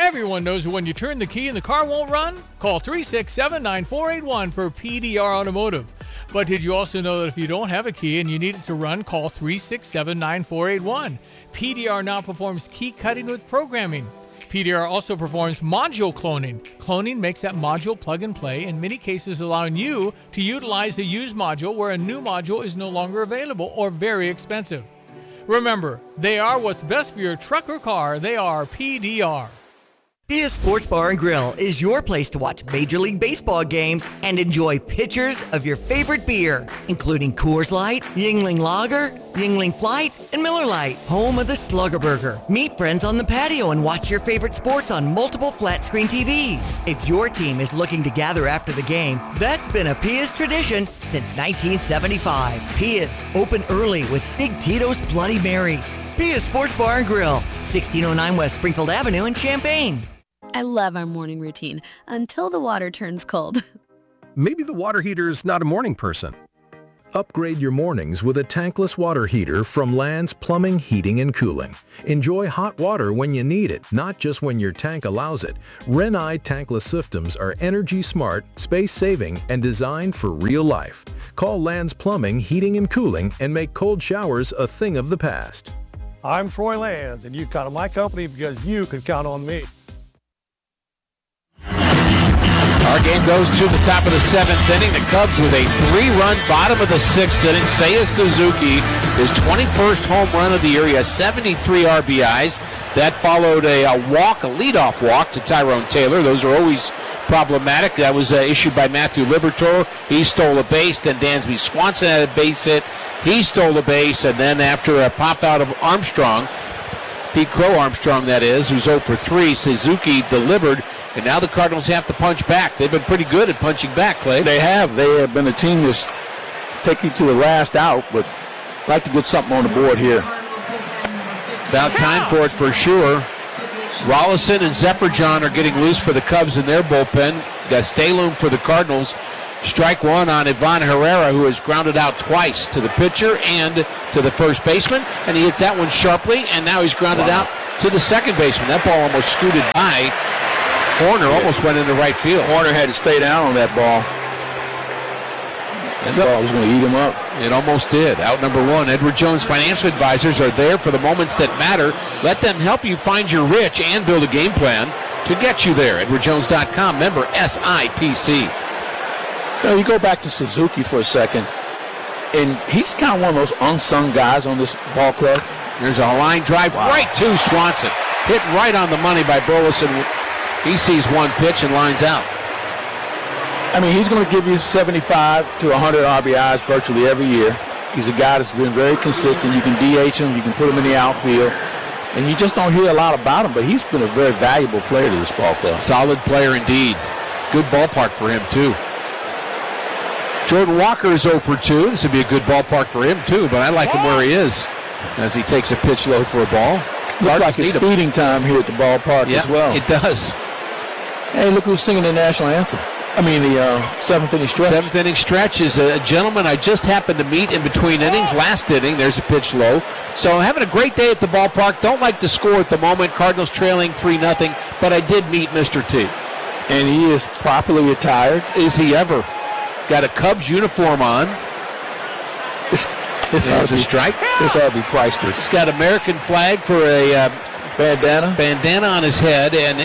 Everyone knows when you turn the key and the car won't run? Call 367-9481 for PDR Automotive. But did you also know that if you don't have a key and you need it to run, call 367-9481. PDR now performs key cutting with programming. PDR also performs module cloning. Cloning makes that module plug and play, in many cases allowing you to utilize a used module where a new module is no longer available or very expensive. Remember, they are what's best for your truck or car. They are PDR. Pia Sports Bar and Grill is your place to watch Major League Baseball games and enjoy pitchers of your favorite beer, including Coors Light, Yuengling Lager, Yuengling Flight, and Miller Lite, home of the Slugger Burger. Meet friends on the patio and watch your favorite sports on multiple flat-screen TVs. If your team is looking to gather after the game, that's been a Pia's tradition since 1975. Pia's, open early with Big Tito's Bloody Marys. Pia's Sports Bar and Grill, 1609 West Springfield Avenue in Champaign. I love our morning routine until the water turns cold. Maybe the water heater's not a morning person. Upgrade your mornings with a tankless water heater from Land's Plumbing, Heating, and Cooling. Enjoy hot water when you need it, not just when your tank allows it. Renai tankless systems are energy smart, space-saving, and designed for real life. Call Land's Plumbing, Heating, and Cooling and make cold showers a thing of the past. I'm Troy Lands, and you count on my company because you can count on me. Our game goes to the top of the 7th inning. The Cubs with a 3-run bottom of the 6th inning. Seiya Suzuki, his 21st home run of the year. He has 73 RBIs. That followed a leadoff walk to Tyrone Taylor. Those are always problematic. That was issued by Matthew Liberatore. He stole a base. Then Dansby Swanson had a base hit. He stole a base. And then after a pop out of Armstrong, Pete Crow Armstrong that is, who's 0 for 3, Suzuki delivered. And now the Cardinals have to punch back. They've been pretty good at punching back, Clay. They have. They have been a team that's taking to the last out, but I'd like to get something on the board here. About time for it for sure. Rollison and Zephyr-John are getting loose for the Cubs in their bullpen. Gastelum for the Cardinals. Strike one on Ivan Herrera, who has grounded out twice to the pitcher and to the first baseman. And he hits that one sharply, and now he's grounded out to the second baseman. That ball almost scooted by. Horner almost went into right field. Horner had to stay down on that ball. That ball was going to eat him up. It almost did. Out number 1. Edward Jones Financial Advisors are there for the moments that matter. Let them help you find your rich and build a game plan to get you there. EdwardJones.com, member SIPC. You go back to Suzuki for a second, and he's kind of one of those unsung guys on this ball club. There's a line drive right to Swanson. Hit right on the money by Burleson. He sees one pitch and lines out. I mean, he's going to give you 75 to 100 RBIs virtually every year. He's a guy that's been very consistent. You can DH him. You can put him in the outfield. And you just don't hear a lot about him, but he's been a very valuable player to this ball club. Solid player indeed. Good ballpark for him, too. Jordan Walker is 0 for 2. This would be a good ballpark for him, too, but I like him where he is as he takes a pitch low for a ball. Looks like it's feeding time here at the ballpark as well. It does. Hey, look who's singing the national anthem. I mean, the 7th inning stretch. 7th inning stretch is a gentleman I just happened to meet in between innings. Last inning, there's a pitch low. So having a great day at the ballpark. Don't like the score at the moment. Cardinals trailing 3-0, but I did meet Mr. T. And he is properly attired. Is he ever? Got a Cubs uniform on. This ought to be a strike. This ought to be priceless. He's got American flag for a bandana on his head, and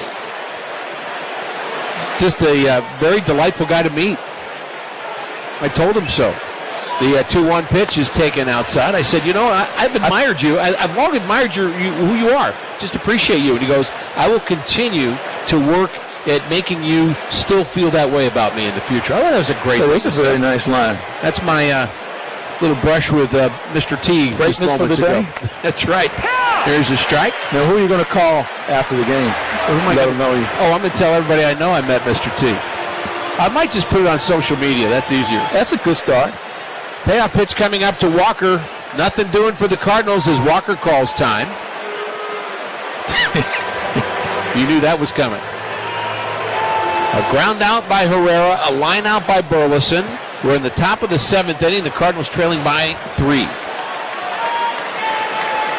just a very delightful guy to meet. I told him so. The 2-1 pitch is taken outside. I said, I've admired you. I've long admired who you are. Just appreciate you. And he goes, I will continue to work at making you still feel that way about me in the future. I thought that was a great. That's a very nice line. That's my little brush with Mr. T. Greatness for the day. That's right. There's a strike. Now, who are you going to call after the game? Let them know you. Oh, I'm going to tell everybody I know I met Mr. T. I might just put it on social media. That's easier. That's a good start. Payoff pitch coming up to Walker. Nothing doing for the Cardinals as Walker calls time. You knew that was coming. A ground out by Herrera, a line out by Burleson. We're in the top of the 7th inning. The Cardinals trailing by 3.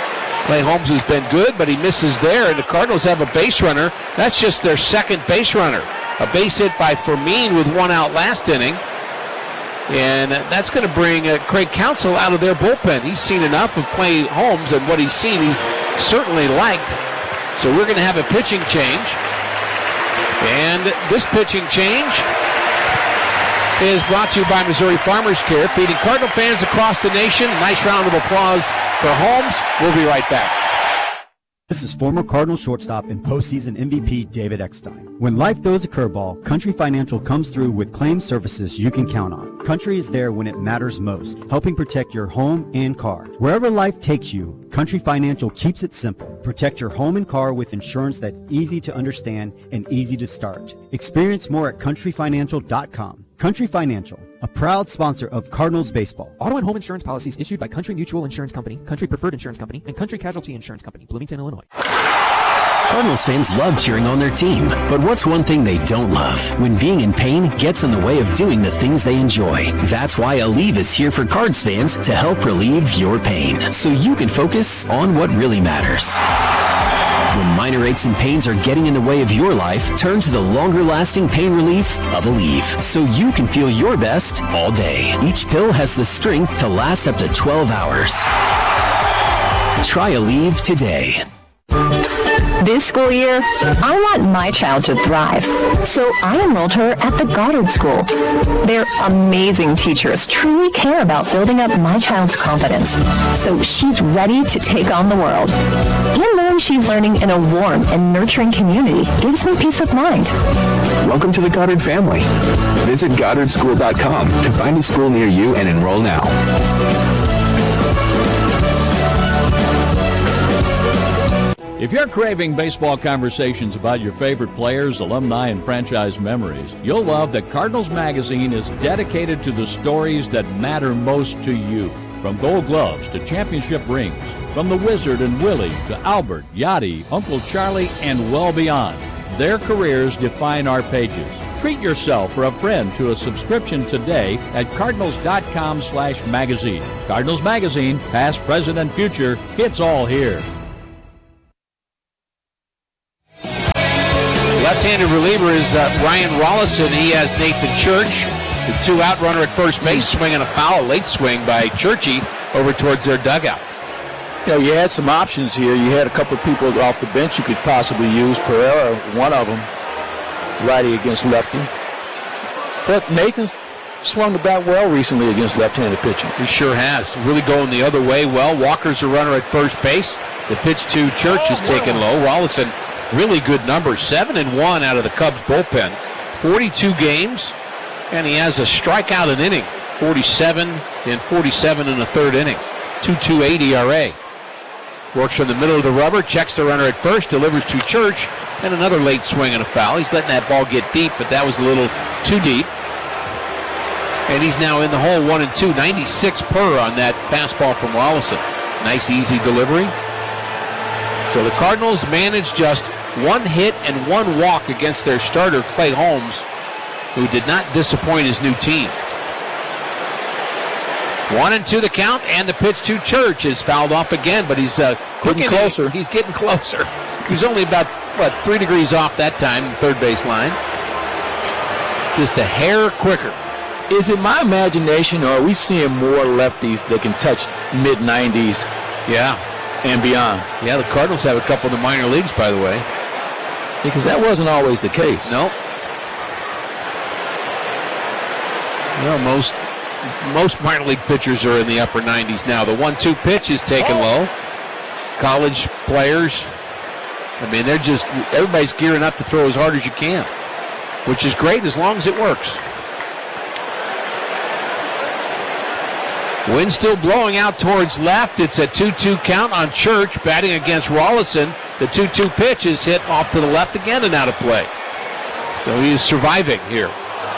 Clay Holmes has been good, but he misses there, and the Cardinals have a base runner. That's just their second base runner. A base hit by Fermin with one out last inning. And that's going to bring Craig Counsell out of their bullpen. He's seen enough of Clay Holmes, and what he's seen he's certainly liked. So we're going to have a pitching change. And this pitching change is brought to you by Missouri Farmers Care, feeding Cardinal fans across the nation. Nice round of applause for Holmes. We'll be right back. This is former Cardinal shortstop and postseason MVP David Eckstein. When life throws a curveball, Country Financial comes through with claim services you can count on. Country is there when it matters most, helping protect your home and car. Wherever life takes you, Country Financial keeps it simple. Protect your home and car with insurance that's easy to understand and easy to start. Experience more at countryfinancial.com. Country Financial, a proud sponsor of Cardinals baseball. Auto and home insurance policies issued by Country Mutual Insurance Company, Country Preferred Insurance Company, and Country Casualty Insurance Company, Bloomington, Illinois. Cardinals fans love cheering on their team, but what's one thing they don't love? When being in pain gets in the way of doing the things they enjoy. That's why Aleve is here for Cards fans to help relieve your pain, so you can focus on what really matters. When minor aches and pains are getting in the way of your life, turn to the longer-lasting pain relief of Aleve, so you can feel your best all day. Each pill has the strength to last up to 12 hours. Try Aleve today. This school year, I want my child to thrive, so I enrolled her at the Goddard School. Their amazing teachers truly care about building up my child's confidence, so she's ready to take on the world. And knowing she's learning in a warm and nurturing community gives me peace of mind. Welcome to the Goddard family. Visit GoddardSchool.com to find a school near you and enroll now. If you're craving baseball conversations about your favorite players, alumni, and franchise memories, you'll love that Cardinals Magazine is dedicated to the stories that matter most to you. From Gold Gloves to championship rings, from the Wizard and Willie to Albert, Yachty, Uncle Charlie, and well beyond. Their careers define our pages. Treat yourself or a friend to a subscription today at cardinals.com/magazine. Cardinals Magazine, past, present, and future, it's all here. Left-handed reliever is Ryan Rollison. He has Nathan Church, the two-out runner at first base, swinging a foul, late swing by Churchy over towards their dugout. You know, you had some options here. You had a couple of people off the bench you could possibly use. Pereira, one of them, righty against lefty. But Nathan's swung the bat well recently against left-handed pitching. He sure has. Really going the other way well. Walker's a runner at first base. The pitch to Church is taken low. Rollison, really good numbers, 7-1 out of the Cubs bullpen, 42 games, and he has a strikeout an inning, 47 and 47 in the third innings, 2.28 ERA. Works from the middle of the rubber, checks the runner at first, delivers to Church, and another late swing and a foul. He's letting that ball get deep, but that was a little too deep. And he's now in the hole, 1-2, 96 per on that fastball from Rollison. Nice, easy delivery. So the Cardinals managed just one hit and one walk against their starter, Clay Holmes, who did not disappoint his new team. 1-2 the count, and the pitch to Church is fouled off again, but he's getting closer. He's getting closer. He's only about, 3 degrees off that time, third base line. Just a hair quicker. Is it my imagination, or are we seeing more lefties that can touch mid-90s? Yeah. And beyond. Yeah, the Cardinals have a couple in the minor leagues, by the way. Because that wasn't always the case. Nope. Well, most minor league pitchers are in the upper 90s now. The 1-2 pitch is taken low. College players, I mean, everybody's gearing up to throw as hard as you can, which is great as long as it works. Wind still blowing out towards left. It's a 2-2 count on Church, batting against Rollison. The 2-2 pitch is hit off to the left again and out of play. So he is surviving here.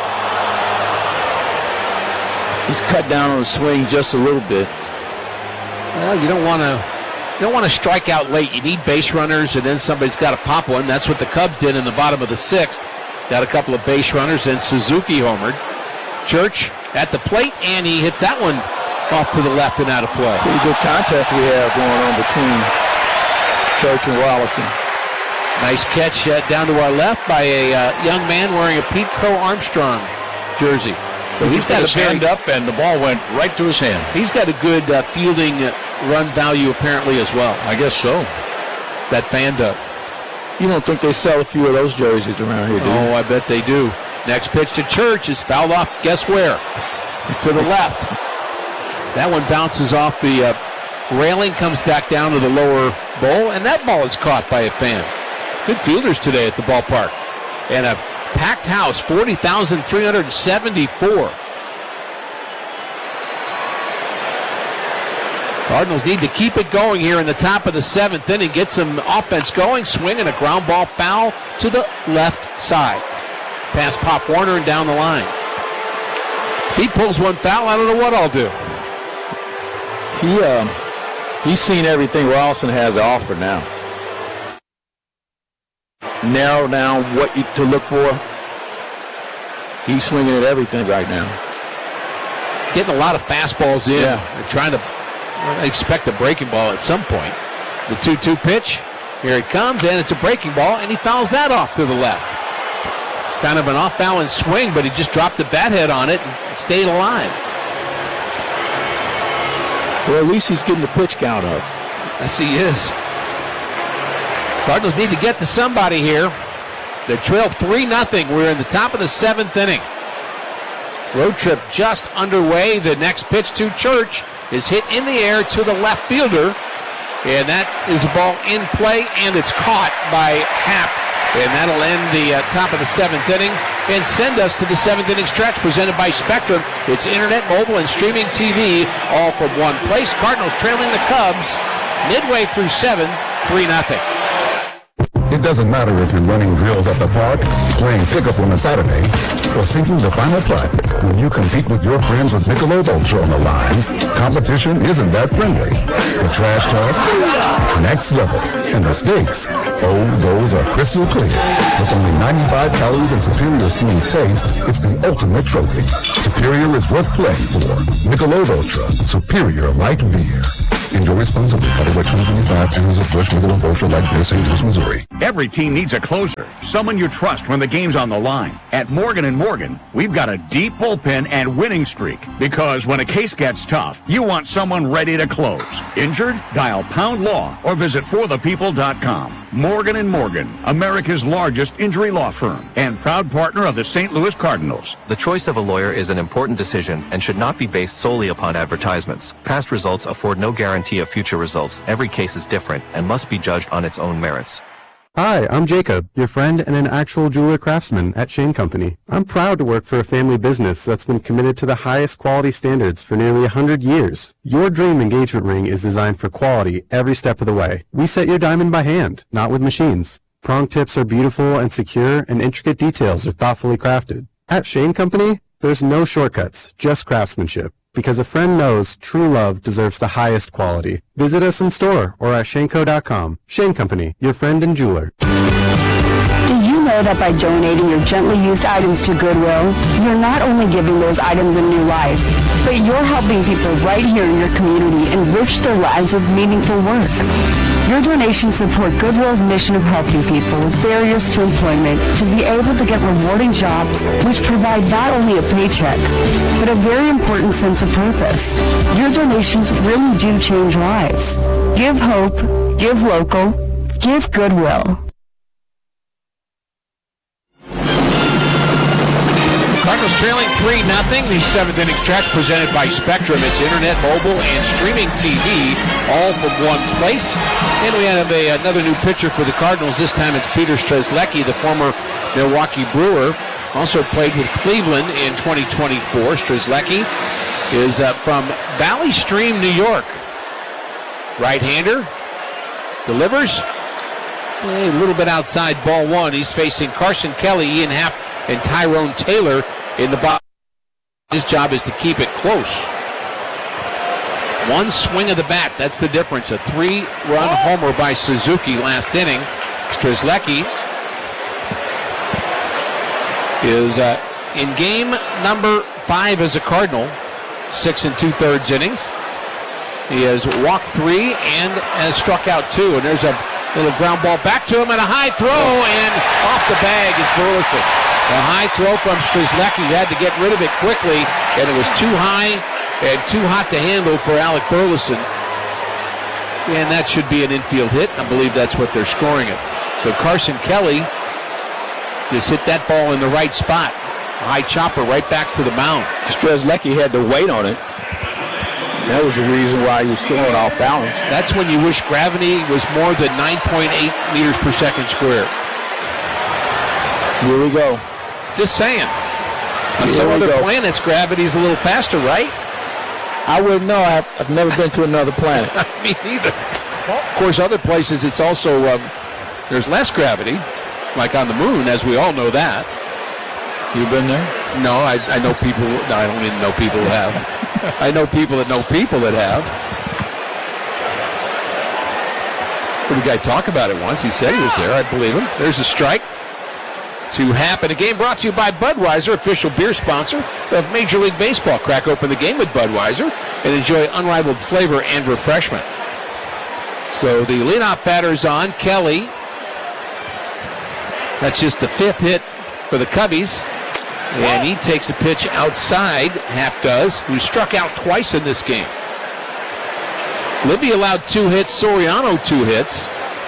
He's cut down on the swing just a little bit. Well, you don't want to strike out late. You need base runners, and then somebody's got to pop one. That's what the Cubs did in the bottom of the sixth. Got a couple of base runners, and Suzuki homered. Church at the plate, and he hits that one off to the left and out of play. Pretty good contest we have going on between Church and Rolison. Nice catch down to our left by a young man wearing a Pete Crow Armstrong jersey. So he's got his hand up, and the ball went right to his hand. He's got a good fielding run value apparently as well. I guess so. That fan does. You don't think they sell a few of those jerseys around here, do you? Oh, I bet they do. Next pitch to Church is fouled off, guess where? To the left. That one bounces off the railing, comes back down to the lower bowl, and that ball is caught by a fan. Good fielders today at the ballpark. And a packed house, 40,374. Cardinals need to keep it going here in the top of the 7th inning, get some offense going, swing and a ground ball foul to the left side. Past Pop Warner and down the line. If he pulls one foul, I don't know what I'll do. He's seen everything Rolison has to offer now. Narrow down what to look for. He's swinging at everything right now. Getting a lot of fastballs in. Yeah. They're trying to expect a breaking ball at some point. The 2-2 pitch. Here it comes, and it's a breaking ball, and he fouls that off to the left. Kind of an off-balance swing, but he just dropped the bat head on it and stayed alive. Well, at least he's getting the pitch count up. Yes, he is. Cardinals need to get to somebody here. They trail 3-0. We're in the top of the 7th inning. Road trip just underway. The next pitch to Church is hit in the air to the left fielder. And that is a ball in play, and it's caught by Happ. And that'll end the top of the 7th inning and send us to the 7th inning stretch presented by Spectrum. It's internet, mobile, and streaming TV all from one place. Cardinals trailing the Cubs midway through 7, 3-0. It doesn't matter if you're running drills at the park, playing pickup on a Saturday, or sinking the final putt. When you compete with your friends with Michelob Ultra on the line, competition isn't that friendly. The trash talk, next level, and the stakes, oh, those are crystal clear. With only 95 calories and superior smooth taste, it's the ultimate trophy. Superior is worth playing for. Michelob Ultra, superior light beer. Enjoy responsibly. Copyright 2025. Anheuser-Busch Michelob Ultra Light Beer, St. Louis, Missouri. Every team needs a closer, someone you trust when the game's on the line. At Morgan & Morgan, we've got a deep bullpen and winning streak. Because when a case gets tough, you want someone ready to close. Injured? Dial Pound Law or visit forthepeople.com. Morgan & Morgan, America's largest injury law firm and proud partner of the St. Louis Cardinals. The choice of a lawyer is an important decision and should not be based solely upon advertisements. Past results afford no guarantee of future results. Every case is different and must be judged on its own merits. Hi, I'm Jacob, your friend and an actual jeweler craftsman at Shane Company. I'm proud to work for a family business that's been committed to the highest quality standards for nearly 100 years. Your dream engagement ring is designed for quality every step of the way. We set your diamond by hand, not with machines. Prong tips are beautiful and secure, and intricate details are thoughtfully crafted. At Shane Company, there's no shortcuts, just craftsmanship. Because a friend knows true love deserves the highest quality. Visit us in store or at shaneco.com. Shane Company, your friend and jeweler. Do you know that by donating your gently used items to Goodwill, you're not only giving those items a new life, but you're helping people right here in your community enrich their lives with meaningful work. Your donations support Goodwill's mission of helping people with barriers to employment to be able to get rewarding jobs which provide not only a paycheck, but a very important sense of purpose. Your donations really do change lives. Give hope, give local, give Goodwill. Cardinals trailing 3-0. The 7th inning stretch presented by Spectrum. It's internet, mobile, and streaming TV, all from one place. And we have another new pitcher for the Cardinals. This time it's Peter Strzelecki, the former Milwaukee Brewer. Also played with Cleveland in 2024. Strzelecki is from Valley Stream, New York. Right-hander. Delivers. A little bit outside ball one. He's facing Carson Kelly, Ian Happ, and Tyrone Taylor in the box. His job is to keep it close. One swing of the bat, that's the difference. A 3-run homer by Suzuki last inning. Strzelecki is in game number 5 as a Cardinal. 6 2/3 innings. He has walked 3 and has struck out 2. And there's a Little ground ball back to him and a high throw, and off the bag is Burleson. A high throw from Strzelecki. He had to get rid of it quickly, and it was too high and too hot to handle for Alec Burleson. And that should be an infield hit. I believe that's what they're scoring it. So Carson Kelly just hit that ball in the right spot. A high chopper right back to the mound. Strzelecki had to wait on it. That was the reason why he was throwing off balance. That's when you wish gravity was more than 9.8 meters per second square. Here we go. Just saying. On some other planets, gravity's a little faster, right? I wouldn't know. I've never been to another planet. Me neither. Of course, other places it's also, there's less gravity, like on the moon, as we all know that. You been there? No, I know people. No, I don't even know people who have. I know people that know people that have. The guy talked about it once. He said he was there. I believe him. There's a strike to happen. A game brought to you by Budweiser, official beer sponsor of Major League Baseball. Crack open the game with Budweiser and enjoy unrivaled flavor and refreshment. So the leadoff batter's on, Kelly. That's just the 5th hit for the Cubbies. And he takes a pitch outside, Happ does, who struck out twice in this game. Libby allowed 2 hits, Soriano 2 hits.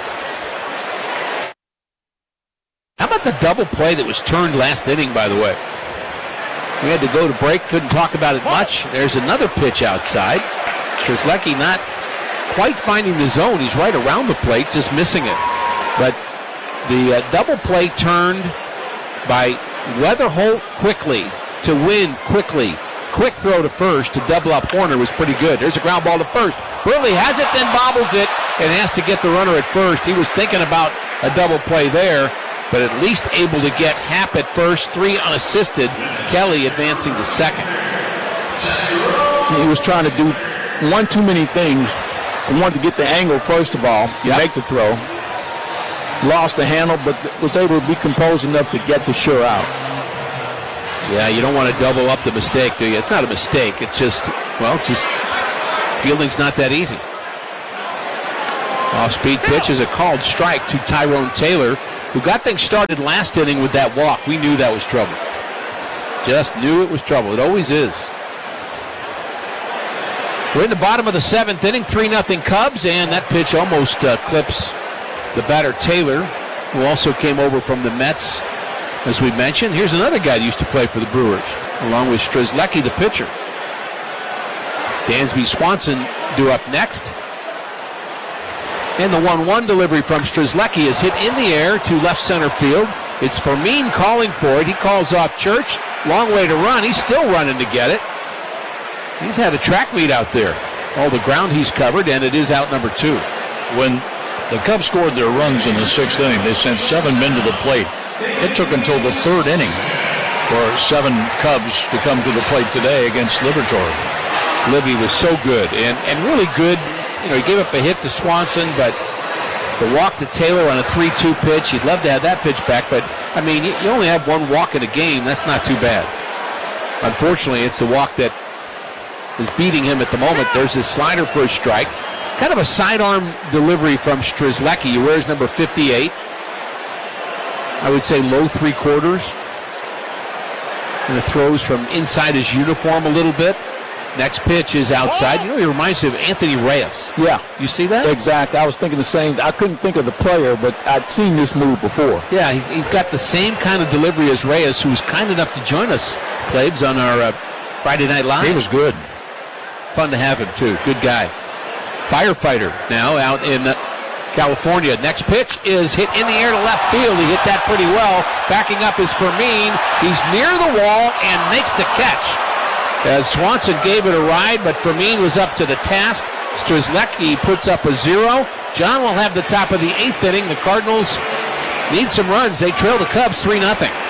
How about the double play that was turned last inning, by the way? We had to go to break, couldn't talk about it much. There's another pitch outside. Strzelecki not quite finding the zone. He's right around the plate, just missing it. But the double play turned by Weatherholt quickly to win quickly. Quick throw to first to double up Horner was pretty good. There's a ground ball to first. Burley has it, then bobbles it, and has to get the runner at first. He was thinking about a double play there, but at least able to get Happ at first, 3 unassisted. Kelly advancing to second. He was trying to do one too many things. He wanted to get the angle first of all, make the throw. Lost the handle, but was able to be composed enough to get the sure out. Yeah, you don't want to double up the mistake, do you? It's not a mistake. It's just, well, fielding's not that easy. Off-speed pitch is a called strike to Tyrone Taylor, who got things started last inning with that walk. We knew that was trouble. Just knew it was trouble. It always is. We're in the bottom of the 7th inning, 3-0 Cubs, and that pitch almost clips the batter Taylor, who also came over from the Mets, as we mentioned. Here's another guy that used to play for the Brewers, along with Strzelecki, the pitcher. Dansby Swanson due up next. And the 1-1 delivery from Strzelecki is hit in the air to left center field. It's Fermin calling for it. He calls off Church. Long way to run. He's still running to get it. He's had a track meet out there. All the ground he's covered, and it is out number 2. When the Cubs scored their runs in the 6th inning, they sent 7 men to the plate. It took until the 3rd inning for 7 Cubs to come to the plate today against Liberatore. Libby was so good and really good. You know, he gave up a hit to Swanson, but the walk to Taylor on a 3-2 pitch, he'd love to have that pitch back, but I mean, you only have 1 walk in a game. That's not too bad. Unfortunately, it's the walk that is beating him at the moment. There's his slider for a strike. Kind of a sidearm delivery from Strzelecki. He wears number 58. I would say low 3/4. And it throws from inside his uniform a little bit. Next pitch is outside. You know, he reminds me of Anthony Reyes. Yeah. You see that? Exactly. I was thinking the same. I couldn't think of the player, but I'd seen this move before. Yeah, he's got the same kind of delivery as Reyes, who's kind enough to join us, Claibs, on our Friday Night Live. He was good. Fun to have him, too. Good guy. Firefighter now out in California. Next pitch is hit in the air to left field. He hit that pretty well. Backing up is Fermin. He's near the wall and makes the catch. As Swanson gave it a ride, but Fermin was up to the task. Strzelecki puts up a 0. John will have the top of the 8th inning. The Cardinals need some runs. They trail the Cubs 3-0.